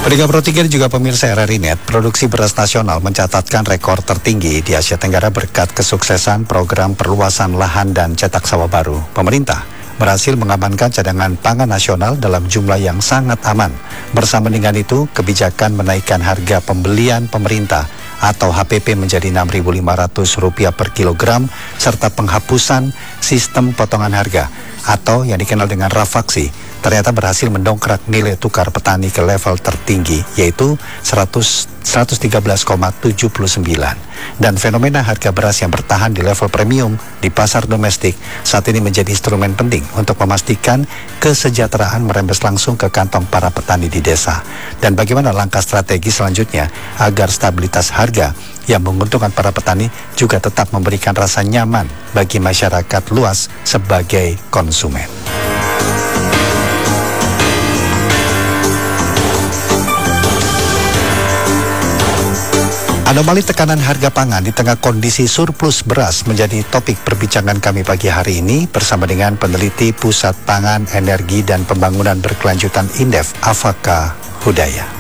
Pendengar Pro 3 juga pemirsa RRI Net, produksi beras nasional mencatatkan rekor tertinggi di Asia Tenggara berkat kesuksesan program perluasan lahan dan cetak sawah baru. Pemerintah berhasil mengamankan cadangan pangan nasional dalam jumlah yang sangat aman. Bersama dengan itu, kebijakan menaikkan harga pembelian pemerintah atau HPP menjadi Rp6.500 per kilogram, serta penghapusan sistem potongan harga atau yang dikenal dengan rafaksi, ternyata berhasil mendongkrak nilai tukar petani ke level tertinggi, yaitu 113,79. Dan fenomena harga beras yang bertahan di level premium di pasar domestik saat ini menjadi instrumen penting untuk memastikan kesejahteraan merembes langsung ke kantong para petani di desa. Dan bagaimana langkah strategi selanjutnya agar stabilitas harga yang menguntungkan para petani juga tetap memberikan rasa nyaman bagi masyarakat luas sebagai konsumen. Anomali tekanan harga pangan di tengah kondisi surplus beras menjadi topik perbincangan kami pagi hari ini bersama dengan peneliti Pusat Pangan, Energi dan Pembangunan Berkelanjutan Indef, Afaka Hudaya.